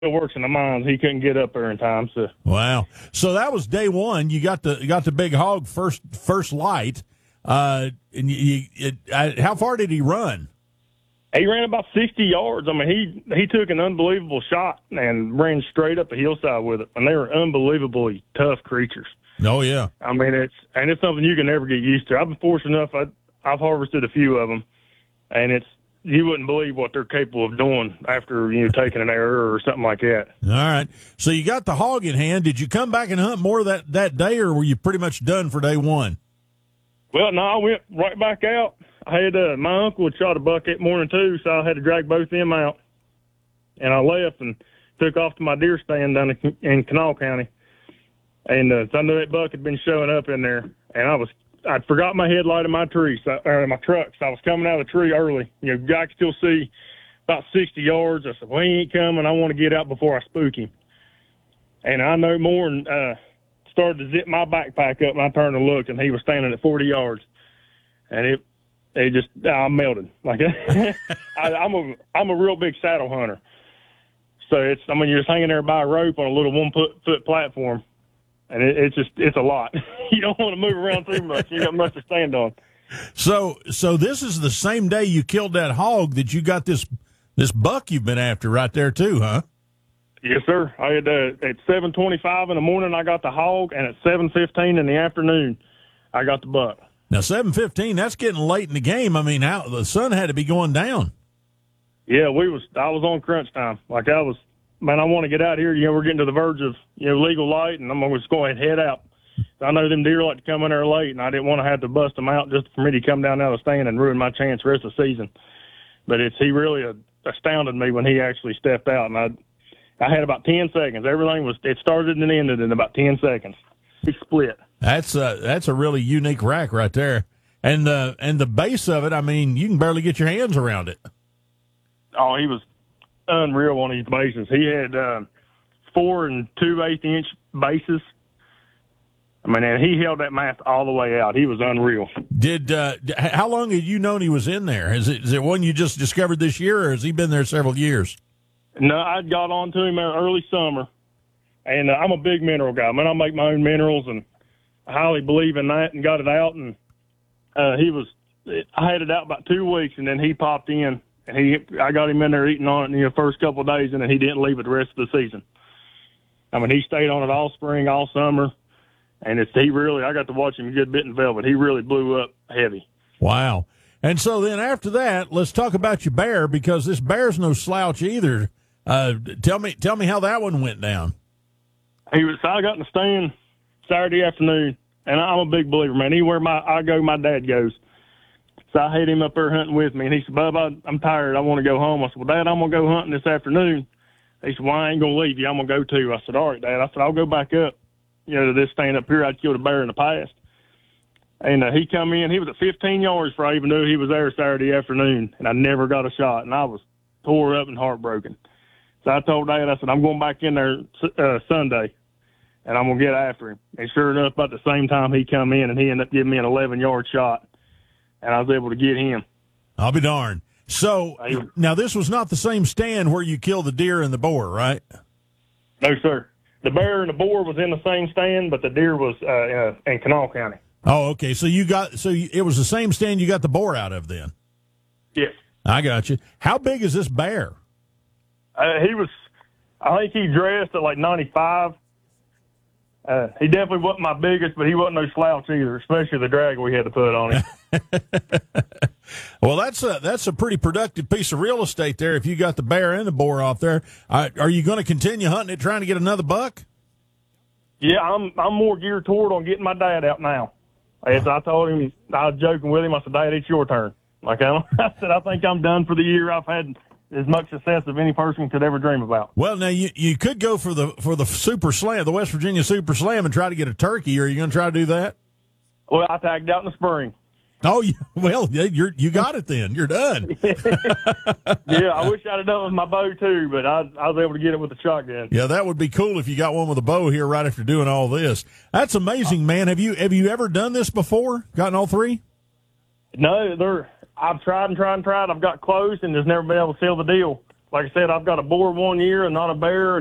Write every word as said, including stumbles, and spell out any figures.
still works in the mines. He couldn't get up there in time. So wow. So that was day one. You got the you got the big hog first first light. Uh, and you, you it, uh, how far did he run? He ran about sixty yards. I mean, he he took an unbelievable shot and ran straight up the hillside with it. And they were unbelievably tough creatures. Oh yeah. I mean, it's and it's something you can never get used to. I've been fortunate enough. I, I've harvested a few of them, and it's you wouldn't believe what they're capable of doing after you know taking an error or something like that. All right. So you got the hog in hand. Did you come back and hunt more that that day, or were you pretty much done for day one? Well, no, I went right back out. I had uh, my uncle had shot a buck that morning too, so I had to drag both of them out. And I left and took off to my deer stand down in, in Kanawha County. And uh, so I knew that buck had been showing up in there, and I was I'd forgot my headlight in my tree, so, or my truck. So I was coming out of the tree early. You know, I could still see about sixty yards. I said, "Well, he ain't coming. I want to get out before I spook him." And I know more and uh, started to zip my backpack up, and I turned and looked, and he was standing at forty yards, and it. It just I melted like I, I'm a I'm a real big saddle hunter, so it's I mean you're just hanging there by a rope on a little one foot foot platform, and it, it's just it's a lot. You don't want to move around too much. You got much to stand on. So so this is the same day you killed that hog that you got this this buck you've been after right there too, huh? Yes, sir. I had uh, at seven twenty-five in the morning I got the hog, and at seven fifteen in the afternoon I got the buck. Now, seven fifteen, that's getting late in the game. I mean, how the sun had to be going down. Yeah, we was. I was on crunch time. Like I was, man, I want to get out here. You know, we're getting to the verge of, you know, legal light, and I'm going to go ahead and head out. I know them deer like to come in there late, and I didn't want to have to bust them out just for me to come down out of the stand and ruin my chance the rest of the season. But it's he really astounded me when he actually stepped out, and I I had about ten seconds. Everything was, it started and ended in about ten seconds. He split. That's a, that's a really unique rack right there. And the and the base of it, I mean, you can barely get your hands around it. Oh, he was unreal on these bases. He had uh, four and two eighth inch bases. I mean, and he held that mast all the way out. He was unreal. Did uh, how long had you known he was in there? Is it is it one you just discovered this year, or has he been there several years? No, I got on to him in early summer, and uh, I'm a big mineral guy. I mean, I make my own minerals, and I highly believe in that, and got it out. And uh, he was, I had it out about two weeks, and then he popped in, and he, I got him in there eating on it in the first couple of days, and then he didn't leave it the rest of the season. I mean, he stayed on it all spring, all summer, and it's he really, I got to watch him a good bit in velvet. He really blew up heavy. Wow. And so then after that, let's talk about your bear, because this bear's no slouch either. Uh, tell me, tell me how that one went down. He was, so I got in the stand Saturday afternoon, and I'm a big believer, man. Anywhere my I go, my dad goes. So I had him up there hunting with me, and he said, "Bub, I, I'm tired. I want to go home." I said, "Well, Dad, I'm going to go hunting this afternoon." He said, "Well, I ain't going to leave you. I'm going to go too." I said, "All right, Dad." I said, "I'll go back up, you know, to this stand up here. I'd killed a bear in the past." And uh, he come in. He was at fifteen yards before I even knew he was there Saturday afternoon, and I never got a shot, and I was tore up and heartbroken. So I told Dad, I said, "I'm going back in there uh, Sunday, and I'm going to get after him." And sure enough, about the same time he come in, and he ended up giving me an eleven-yard shot, and I was able to get him. I'll be darned. So, now this was not the same stand where you killed the deer and the boar, right? No, sir. The bear and the boar was in the same stand, but the deer was uh, in Kanawha County. Oh, okay. So you got so you, it was the same stand you got the boar out of then? Yes. I got you. How big is this bear? Uh, he was, I think he dressed at like ninety-five. Uh, he definitely wasn't my biggest, but he wasn't no slouch either, especially the drag we had to put on him. Well, that's a that's a pretty productive piece of real estate there. If you got the bear and the boar off there, uh, are you going to continue hunting it, trying to get another buck? Yeah, I'm I'm more geared toward on getting my dad out now. As I told him, I was joking with him. I said, "Dad, it's your turn." Like I, I said, I think I'm done for the year. I've had as much success as any person could ever dream about. Well, now you, you could go for the for the Super Slam, the West Virginia Super Slam, and try to get a turkey. Are you going to try to do that? Well, I tagged out in the spring. Oh, well, you're you got it then. You're done. Yeah, I wish I'd have done it with my bow too, but I, I was able to get it with the shotgun. Yeah, that would be cool if you got one with a bow here right after doing all this. That's amazing, man. Have you have you ever done this before? Gotten all three? No, they're. I've tried and tried and tried. I've got close and just never been able to seal the deal. like I said, I've got a boar one year and not a bear.